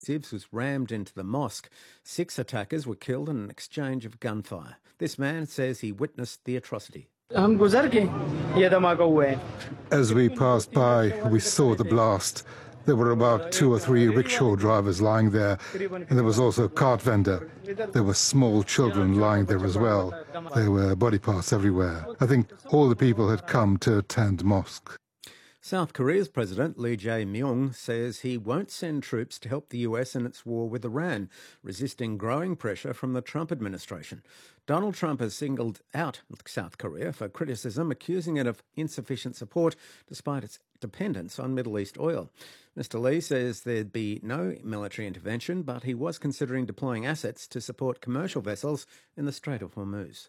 was rammed into the mosque. 6 attackers were killed in an exchange of gunfire. This man says he witnessed the atrocity. As we passed by, we saw the blast. There were about 2 or 3 rickshaw drivers lying there, and there was also a cart vendor. There were small children lying there as well. There were body parts everywhere. I think all the people had come to attend mosque. South Korea's President Lee Jae-myung says he won't send troops to help the US in its war with Iran, resisting growing pressure from the Trump administration. Donald Trump has singled out South Korea for criticism, accusing it of insufficient support despite its dependence on Middle East oil. Mr. Lee says there'd be no military intervention, but he was considering deploying assets to support commercial vessels in the Strait of Hormuz.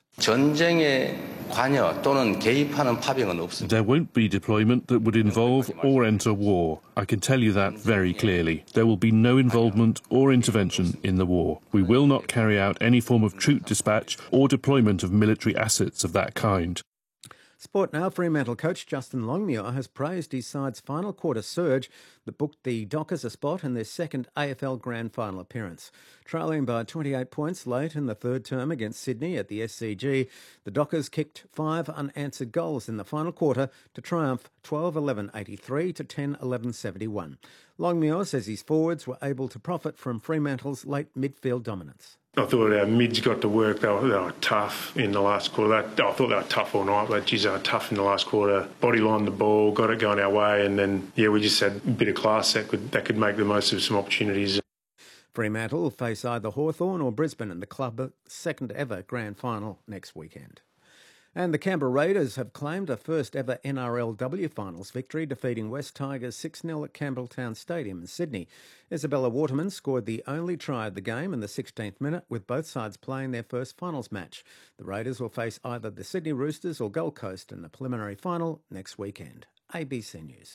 There won't be deployment that would involve or enter war. I can tell you that very clearly. There will be no involvement or intervention in the war. We will not carry out any form of troop dispatch or deployment of military assets of that kind. Sport now. Fremantle coach Justin Longmuir has praised his side's final quarter surge that booked the Dockers a spot in their second AFL Grand Final appearance. Trailing by 28 points late in the third term against Sydney at the SCG, the Dockers kicked 5 unanswered goals in the final quarter to triumph 12-11-83 to 10-11-71. Longmuir says his forwards were able to profit from Fremantle's late midfield dominance. I thought our mids got to work. They were tough in the last quarter. I thought they were tough all night, but geez, they were tough in the last quarter. Bodylined the ball, got it going our way, and then, we just had a bit of class that could make the most of some opportunities. Fremantle will face either Hawthorn or Brisbane in the club's second ever grand final next weekend. And the Canberra Raiders have claimed a first ever NRLW finals victory, defeating West Tigers 6-0 at Campbelltown Stadium in Sydney. Isabella Waterman scored the only try of the game in the 16th minute, with both sides playing their first finals match. The Raiders will face either the Sydney Roosters or Gold Coast in the preliminary final next weekend. ABC News.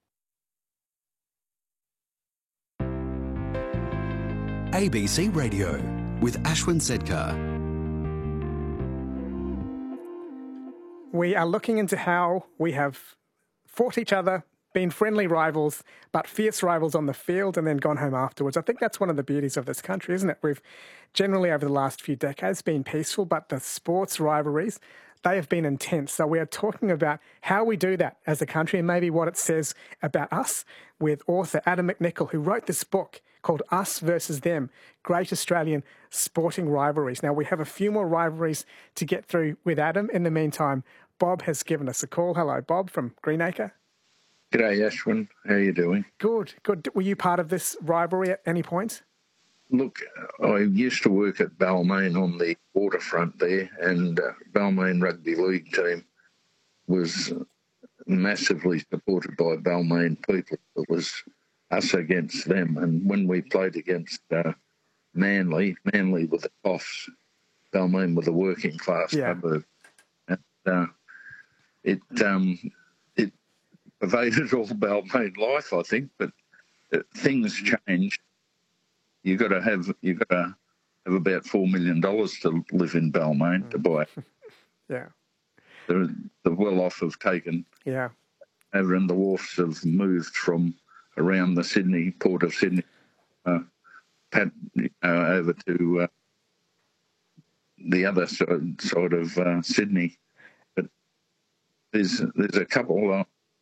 ABC Radio with Ashwin Sedkar. We are looking into how we have fought each other, been friendly rivals, but fierce rivals on the field and then gone home afterwards. I think that's one of the beauties of this country, isn't it? We've generally over the last few decades been peaceful, but the sports rivalries, they have been intense. So we are talking about how we do that as a country and maybe what it says about us with author Adam McNichol, who wrote this book called Us Versus Them, Great Australian Sporting Rivalries. Now, we have a few more rivalries to get through with Adam. In the meantime, Bob has given us a call. Hello, Bob from Greenacre. G'day, Ashwin. How are you doing? Good. Were you part of this rivalry at any point? Look, I used to work at Balmain on the waterfront there, and Balmain Rugby League team was massively supported by Balmain people. It was us against them. And when we played against Manly with the Toffs, Balmain with the working class suburb, and it pervaded all Balmain life, I think. But things changed. You got to have about $4 million to live in Balmain to buy. Yeah, the well-off have taken over, and the wharfs have moved from around the Port of Sydney, over to the other side of Sydney. But there's a couple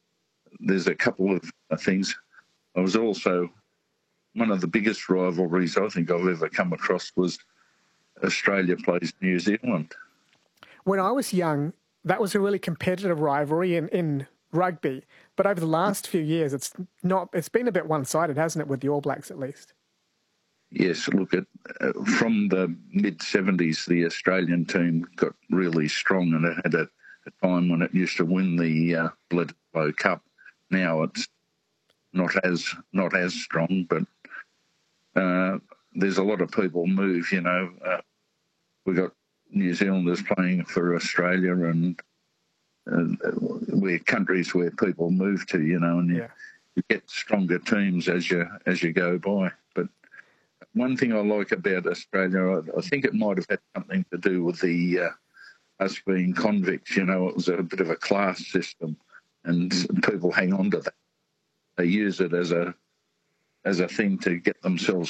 of things. I was also one of the biggest rivalries I think I've ever come across was Australia plays New Zealand. When I was young, that was a really competitive rivalry in rugby. But over the last few years, it's been a bit one-sided, hasn't it, with the All Blacks at least? Yes, look, from the mid-'70s, the Australian team got really strong, and it had a time when it used to win the Bledisloe Cup. Now it's not as strong, but there's a lot of people move, we got New Zealanders playing for Australia, and we're countries where people move to, and you get stronger teams as you go by. But one thing I like about Australia, I think it might have had something to do with the us being convicts. It was a bit of a class system, and people hang on to that. They use it as as a thing to get themselves